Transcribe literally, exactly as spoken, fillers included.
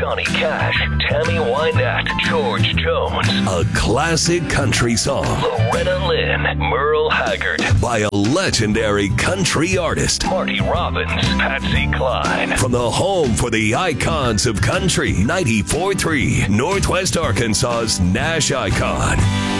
Johnny Cash, Tammy Wynette, George Jones. A classic country song. Loretta Lynn, Merle Haggard. By a legendary country artist. Marty Robbins, Patsy Cline. From the home for the icons of country, ninety-four point three, Northwest Arkansas's Nash Icon.